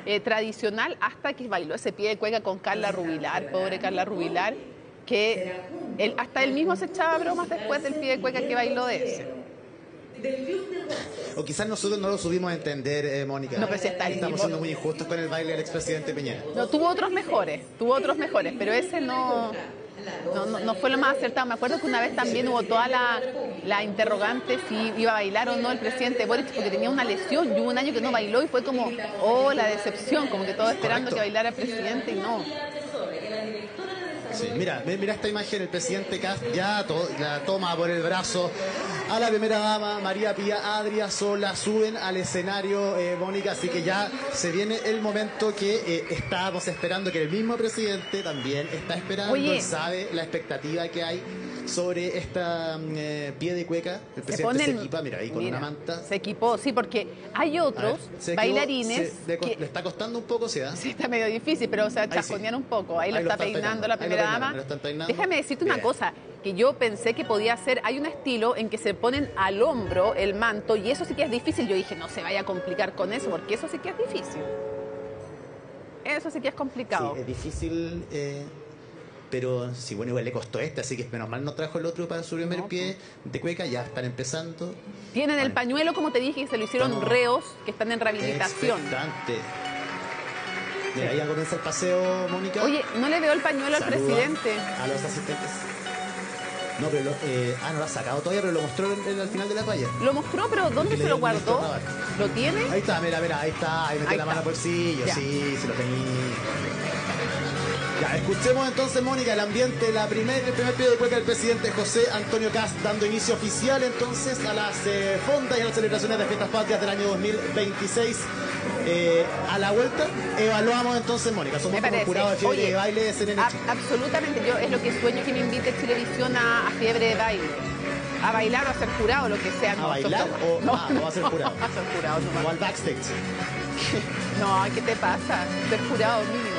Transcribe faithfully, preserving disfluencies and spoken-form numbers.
eh, tradicional hasta que bailó ese pie de cueca con Carla Rubilar, pobre Carla Rubilar, que él, hasta él mismo se echaba bromas después del pie de cueca que bailó de ese. O quizás nosotros no lo subimos a entender, eh, Mónica. No, pero si está ahí. Estamos siendo muy injustos con el baile del expresidente Piñera. No, tuvo otros mejores, tuvo otros mejores, pero ese no, no, no, no fue lo más acertado. Me acuerdo que una vez también hubo toda la, la interrogante si iba a bailar o no el presidente Boric, porque tenía una lesión y hubo un año que no bailó y fue como, oh, la decepción, como que todos esperando que bailara el presidente y no. Sí, mira, mira esta imagen, el presidente Kast ya to la toma por el brazo a la primera dama, María Pía Adria Sola, suben al escenario, eh, Mónica, así que ya se viene el momento que eh, estábamos esperando, que el mismo presidente también está esperando. Oye, sabe la expectativa que hay sobre esta eh, pie de cueca. El presidente se, se el, equipa, mira, ahí con mira, una manta. Se equipó, sí, porque hay otros ver, bailarines... Se, le, que, le está costando un poco, ¿sí? ¿eh? Sí, está medio difícil, pero o sea, chasconean sí. un poco. Ahí, ahí lo, lo está peinando, peinando la primera dama. Déjame decirte Bien. una cosa, que yo pensé que podía ser, hay un estilo en que se ponen al hombro el manto y eso sí que es difícil. Yo dije, no se vaya a complicar con eso, porque eso sí que es difícil. Eso sí que es complicado. Sí, es difícil... Eh... Pero sí, bueno, igual le costó este, así que menos mal no trajo el otro para su primer no, pie de cueca, ya están empezando. Tienen bueno. el pañuelo, como te dije, y se lo hicieron Estamos reos que están en rehabilitación. Expectante. Mira, ahí comienza el paseo, Mónica. Oye, no le veo el pañuelo Saluda al presidente. A los asistentes. No, pero lo, eh, ah, no lo ha sacado todavía, pero lo mostró en, en, al final de la playa. Lo mostró, pero ¿dónde se lo guardó? ¿Lo tiene? Ahí está, mira, mira, ahí está, ahí metió la mano al bolsillo, ya. sí, se lo tenía. Ya, escuchemos entonces, Mónica, el ambiente, la primer, el primer pie de cueca del presidente José Antonio Kast, dando inicio oficial entonces a las eh, fondas y a las celebraciones de Fiestas Patrias del año dos mil veintiséis. Eh, a la vuelta evaluamos entonces, Mónica, somos como jurado de Fiebre Oye, de Baile de C N N. A, absolutamente, yo es lo que sueño que me invite Chilevisión a, a Fiebre de Baile. A bailar o a ser jurado, lo que sea. ¿A no, bailar o, no, ah, no, o a ser jurado? A ser jurado, no. O al backstage. No, ¿qué te pasa? Ser jurado, niño.